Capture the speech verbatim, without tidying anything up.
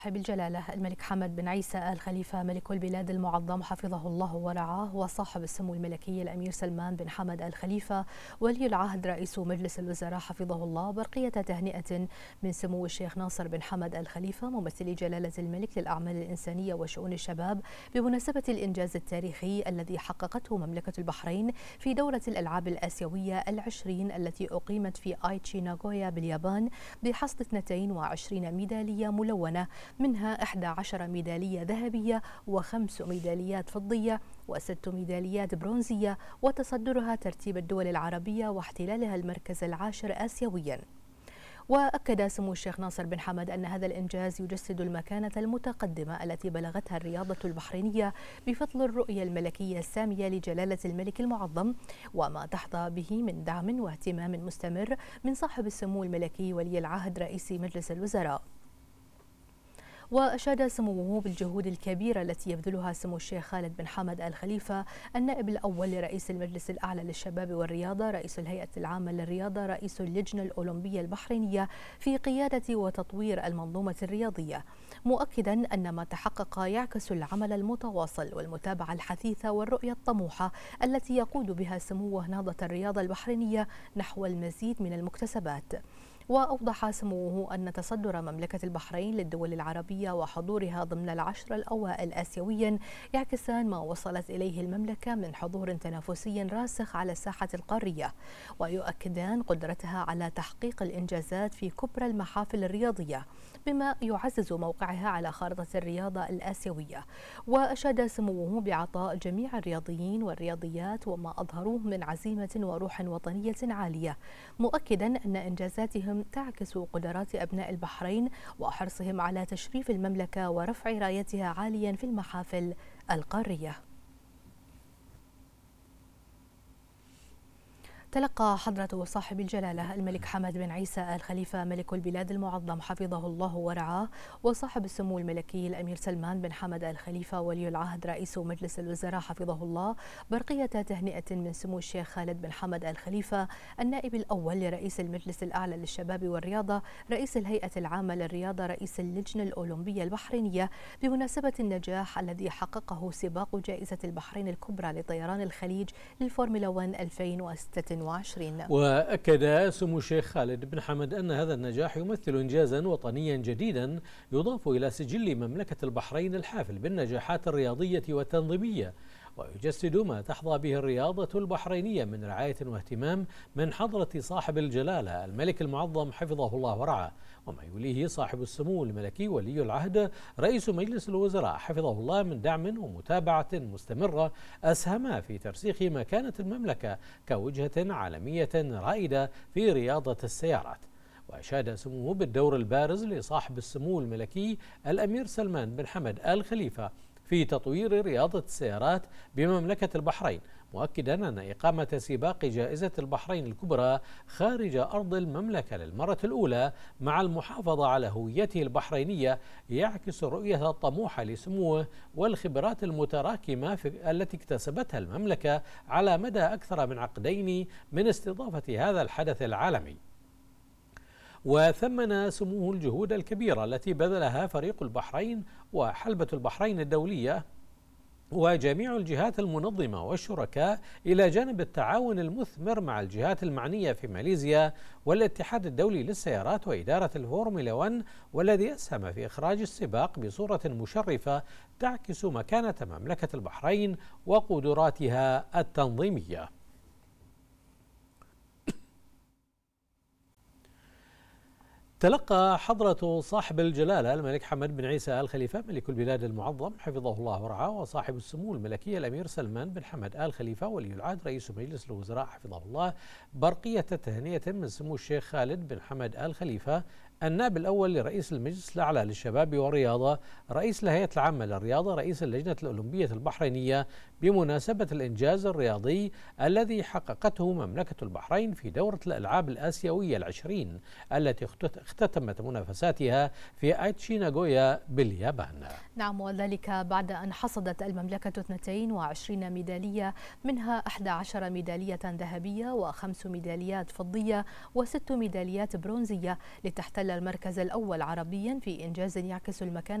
صاحب الجلالة الملك حمد بن عيسى آل خليفة ملك البلاد المعظم حفظه الله ورعاه، وصاحب السمو الملكي الأمير سلمان بن حمد آل خليفة ولي العهد رئيس مجلس الوزراء حفظه الله، برقية تهنئة من سمو الشيخ ناصر بن حمد آل خليفة ممثل جلالة الملك للأعمال الإنسانية وشؤون الشباب بمناسبة الإنجاز التاريخي الذي حققته مملكة البحرين في دورة الألعاب الآسيوية العشرين التي أقيمت في آيتشي ناغويا باليابان بحصد اثنتين وعشرين ميدالية ملونة، منها إحدى عشرة ميدالية ذهبية وخمس ميداليات فضية وست ميداليات برونزية، وتصدرها ترتيب الدول العربية واحتلالها المركز العاشر آسيويا. وأكد سمو الشيخ ناصر بن حمد أن هذا الإنجاز يجسد المكانة المتقدمة التي بلغتها الرياضة البحرينية بفضل الرؤية الملكية السامية لجلالة الملك المعظم، وما تحظى به من دعم واهتمام مستمر من صاحب السمو الملكي ولي العهد رئيس مجلس الوزراء. وأشاد سموه بالجهود الكبيرة التي يبذلها سمو الشيخ خالد بن حمد آل خليفة النائب الأول لرئيس المجلس الأعلى للشباب والرياضة، رئيس الهيئة العامة للرياضة، رئيس اللجنة الأولمبية البحرينية في قيادة وتطوير المنظومة الرياضية، مؤكدا أن ما تحقق يعكس العمل المتواصل والمتابعة الحثيثة والرؤية الطموحة التي يقود بها سموه نهضة الرياضة البحرينية نحو المزيد من المكتسبات. وأوضح سموه أن تصدر مملكة البحرين للدول العربية وحضورها ضمن العشر الأوائل آسيويا يعكسان ما وصلت إليه المملكة من حضور تنافسي راسخ على الساحة القارية، ويؤكدان قدرتها على تحقيق الإنجازات في كبرى المحافل الرياضية بما يعزز موقعها على خارطة الرياضة الآسيوية. وأشاد سموه بعطاء جميع الرياضيين والرياضيات وما أظهروه من عزيمة وروح وطنية عالية، مؤكدا أن إنجازاتهم تعكس قدرات أبناء البحرين وحرصهم على تشريف المملكة ورفع رايتها عاليا في المحافل القارية. تلقى حضرة صاحب الجلالة الملك حمد بن عيسى آل خليفة ملك البلاد المعظم حفظه الله ورعاه، وصاحب السمو الملكي الأمير سلمان بن حمد آل خليفة ولي العهد رئيس مجلس الوزراء حفظه الله، برقية تهنئة من سمو الشيخ خالد بن حمد آل خليفة النائب الأول لرئيس المجلس الأعلى للشباب والرياضة، رئيس الهيئة العامة للرياضة، رئيس اللجنة الأولمبية البحرينية بمناسبة النجاح الذي حققه سباق جائزة البحرين الكبرى لطيران الخليج للفورمولا واحد ألفين وستة وعشرين. وأكد سمو الشيخ خالد بن حمد أن هذا النجاح يمثل إنجازا وطنيا جديدا يضاف إلى سجل مملكة البحرين الحافل بالنجاحات الرياضية والتنظيمية، ويجسد ما تحظى به الرياضة البحرينية من رعاية واهتمام من حضرة صاحب الجلالة الملك المعظم حفظه الله ورعاه، وما يوليه صاحب السمو الملكي ولي العهد رئيس مجلس الوزراء حفظه الله من دعم ومتابعة مستمرة أسهم في ترسيخ مكانة المملكة كوجهة عالمية رائدة في رياضة السيارات. وأشاد سموه بالدور البارز لصاحب السمو الملكي الأمير سلمان بن حمد آل خليفة في تطوير رياضة السيارات بمملكة البحرين، مؤكدا أن إقامة سباق جائزة البحرين الكبرى خارج أرض المملكة للمرة الأولى مع المحافظة على هويته البحرينية يعكس الرؤية الطموحة لسموه والخبرات المتراكمة التي اكتسبتها المملكة على مدى أكثر من عقدين من استضافة هذا الحدث العالمي. وثمن سموه الجهود الكبيرة التي بذلها فريق البحرين وحلبة البحرين الدولية وجميع الجهات المنظمة والشركاء إلى جانب التعاون المثمر مع الجهات المعنية في ماليزيا والاتحاد الدولي للسيارات وإدارة الفورمولا واحد، والذي أسهم في إخراج السباق بصورة مشرفة تعكس مكانة مملكة البحرين وقدراتها التنظيمية. تلقى حضرة صاحب الجلالة الملك حمد بن عيسى آل خليفة ملك البلاد المعظم حفظه الله ورعاه، وصاحب السمو الملكي الأمير سلمان بن حمد آل خليفة ولي العهد رئيس مجلس الوزراء حفظه الله، برقية تهنئة من سمو الشيخ خالد بن حمد آل خليفة النائب الأول لرئيس المجلس الأعلى للشباب والرياضة، رئيس الهيئة العامة للرياضة، رئيس اللجنة الأولمبية البحرينية بمناسبة الإنجاز الرياضي الذي حققته مملكة البحرين في دورة الألعاب الآسيوية العشرين التي اختتمت منافساتها في آيتشي ناغويا باليابان. نعم، وذلك بعد أن حصدت المملكة اثنتين وعشرين ميدالية، منها إحدى عشرة ميدالية ذهبية وخمس ميداليات فضية وست ميداليات برونزية، لتحتل المركز الأول عربيا في إنجاز يعكس المكانة